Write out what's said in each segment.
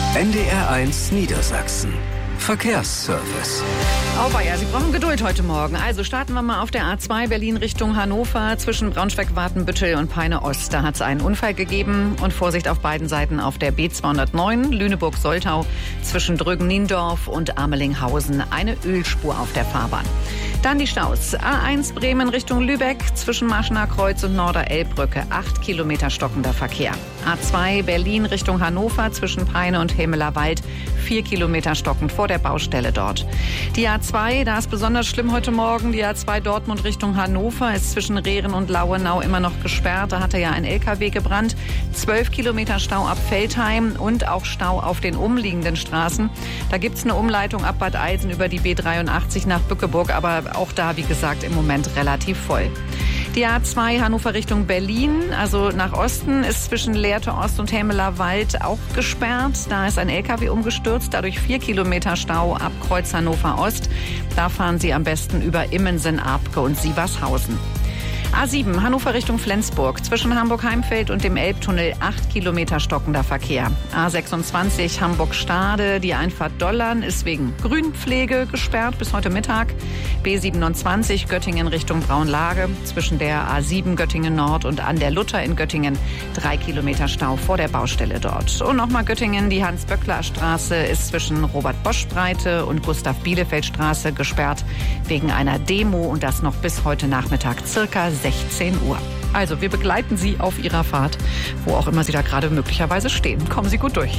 NDR1 Niedersachsen. Verkehrsservice. Ja, Sie brauchen Geduld heute Morgen. Also starten wir mal auf der A2 Berlin Richtung Hannover zwischen Braunschweig-Watenbüttel und Peine-Ost. Da hat es einen Unfall gegeben und Vorsicht auf beiden Seiten auf der B209 Lüneburg-Soltau zwischen Drögen-Niendorf und Amelinghausen. Eine Ölspur auf der Fahrbahn. Dann die Staus. A1 Bremen Richtung Lübeck zwischen Marschener Kreuz und Norder-Elbbrücke. 8 Kilometer stockender Verkehr. A2 Berlin Richtung Hannover zwischen Peine und Hemelerwald. 4 Kilometer stockend vor der Baustelle dort. Die A2, da ist besonders schlimm heute Morgen. Die A2 Dortmund Richtung Hannover ist zwischen Rehren und Lauenau immer noch gesperrt. Da hatte ja ein LKW gebrannt. 12 Kilometer Stau ab Veltheim und auch Stau auf den umliegenden Straßen. Da gibt es eine Umleitung ab Bad Eilsen über die B83 nach Bückeburg, aber auch da, wie gesagt, im Moment relativ voll. Die A2 Hannover Richtung Berlin, also nach Osten, ist zwischen Lehrte Ost und Hemelerwald auch gesperrt. Da ist ein LKW umgestürzt, dadurch 4 Kilometer Stau ab Kreuz Hannover Ost. Da fahren Sie am besten über Immensen, Abke und Sievershausen. A7 Hannover Richtung Flensburg zwischen Hamburg-Heimfeld und dem Elbtunnel 8 Kilometer stockender Verkehr. A26 Hamburg-Stade, die Einfahrt Dollern ist wegen Grünpflege gesperrt bis heute Mittag. B27 Göttingen Richtung Braunlage zwischen der A7 Göttingen Nord und an der Luther in Göttingen 3 Kilometer Stau vor der Baustelle dort. Und nochmal Göttingen, die Hans-Böckler-Straße ist zwischen Robert-Bosch-Breite und Gustav-Bielefeld-Straße gesperrt wegen einer Demo und das noch bis heute Nachmittag circa 16 Uhr. Also wir begleiten Sie auf Ihrer Fahrt, wo auch immer Sie da gerade möglicherweise stehen. Kommen Sie gut durch.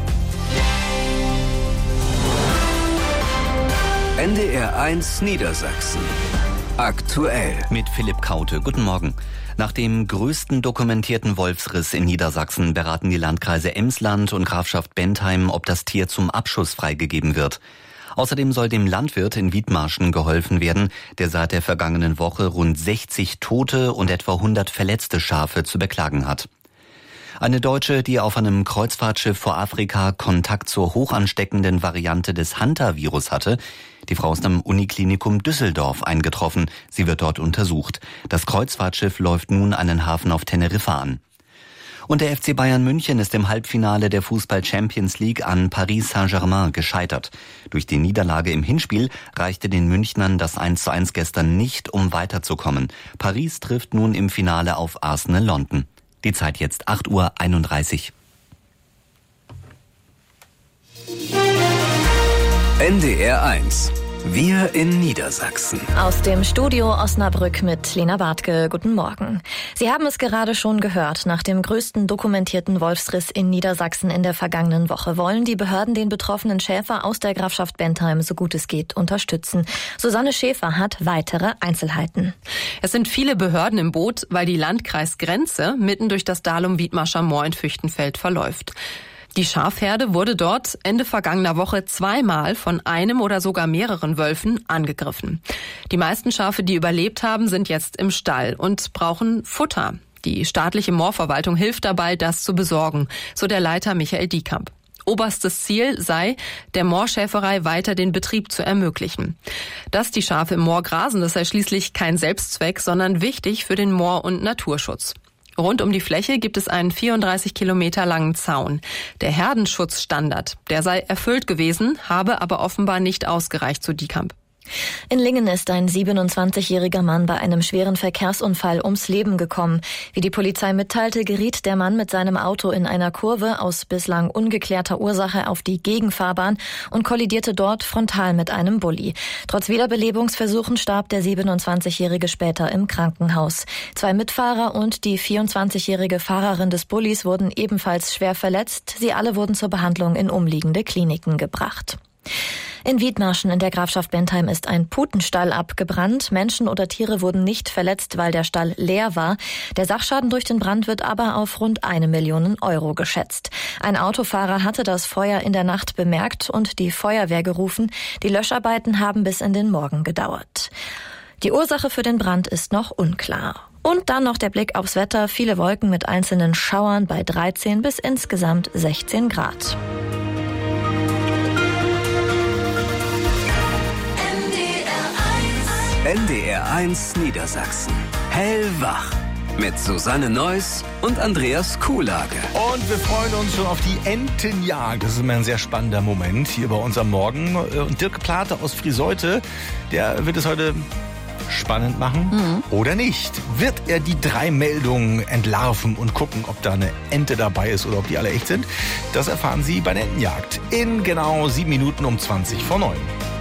NDR1 Niedersachsen. Aktuell. Mit Philipp Kaute. Guten Morgen. Nach dem größten dokumentierten Wolfsriss in Niedersachsen beraten die Landkreise Emsland und Grafschaft Bentheim, ob das Tier zum Abschuss freigegeben wird. Außerdem soll dem Landwirt in Wiedmarschen geholfen werden, der seit der vergangenen Woche rund 60 tote und etwa 100 verletzte Schafe zu beklagen hat. Eine Deutsche, die auf einem Kreuzfahrtschiff vor Afrika Kontakt zur hochansteckenden Variante des Hantavirus hatte. Die Frau ist am Uniklinikum Düsseldorf eingetroffen. Sie wird dort untersucht. Das Kreuzfahrtschiff läuft nun einen Hafen auf Teneriffa an. Und der FC Bayern München ist im Halbfinale der Fußball-Champions League an Paris Saint-Germain gescheitert. Durch die Niederlage im Hinspiel reichte den Münchnern das 1:1 gestern nicht, um weiterzukommen. Paris trifft nun im Finale auf Arsenal London. Die Zeit jetzt 8:31 Uhr. NDR1. Wir in Niedersachsen. Aus dem Studio Osnabrück mit Lena Bartke. Guten Morgen. Sie haben es gerade schon gehört. Nach dem größten dokumentierten Wolfsriss in Niedersachsen in der vergangenen Woche wollen die Behörden den betroffenen Schäfer aus der Grafschaft Bentheim so gut es geht unterstützen. Susanne Schäfer hat weitere Einzelheiten. Es sind viele Behörden im Boot, weil die Landkreisgrenze mitten durch das Dahlum-Wiedmarscher Moor in Füchtenfeld verläuft. Die Schafherde wurde dort Ende vergangener Woche zweimal von einem oder sogar mehreren Wölfen angegriffen. Die meisten Schafe, die überlebt haben, sind jetzt im Stall und brauchen Futter. Die staatliche Moorverwaltung hilft dabei, das zu besorgen, so der Leiter Michael Diekamp. Oberstes Ziel sei, der Moorschäferei weiter den Betrieb zu ermöglichen. Dass die Schafe im Moor grasen, das sei schließlich kein Selbstzweck, sondern wichtig für den Moor- und Naturschutz. Rund um die Fläche gibt es einen 34 Kilometer langen Zaun. Der Herdenschutzstandard, der sei erfüllt gewesen, habe aber offenbar nicht ausgereicht, so Diekamp. In Lingen ist ein 27-jähriger Mann bei einem schweren Verkehrsunfall ums Leben gekommen. Wie die Polizei mitteilte, geriet der Mann mit seinem Auto in einer Kurve aus bislang ungeklärter Ursache auf die Gegenfahrbahn und kollidierte dort frontal mit einem Bulli. Trotz Wiederbelebungsversuchen starb der 27-jährige später im Krankenhaus. 2 Mitfahrer und die 24-jährige Fahrerin des Bullis wurden ebenfalls schwer verletzt. Sie alle wurden zur Behandlung in umliegende Kliniken gebracht. In Wiedmarschen in der Grafschaft Bentheim ist ein Putenstall abgebrannt. Menschen oder Tiere wurden nicht verletzt, weil der Stall leer war. Der Sachschaden durch den Brand wird aber auf rund 1 Million Euro geschätzt. Ein Autofahrer hatte das Feuer in der Nacht bemerkt und die Feuerwehr gerufen. Die Löscharbeiten haben bis in den Morgen gedauert. Die Ursache für den Brand ist noch unklar. Und dann noch der Blick aufs Wetter. Viele Wolken mit einzelnen Schauern bei 13 bis insgesamt 16 Grad. NDR1 Niedersachsen. Hellwach. Mit Susanne Neuss und Andreas Kuhlage. Und wir freuen uns schon auf die Entenjagd. Das ist immer ein sehr spannender Moment hier bei uns am Morgen. Und Dirk Plate aus Friseute, der wird es heute spannend machen oder nicht. Wird er die 3 Meldungen entlarven und gucken, ob da eine Ente dabei ist oder ob die alle echt sind? Das erfahren Sie bei der Entenjagd in genau 7 Minuten um 20 vor 9.